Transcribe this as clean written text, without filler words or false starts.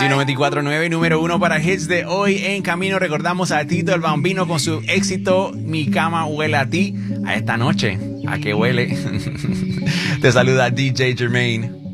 Energy 94.9, número 1 para hits de hoy. En camino recordamos a Tito el Bambino con su éxito Mi cama huele a ti. A esta noche, ¿a qué huele? Te saluda DJ Jermaine.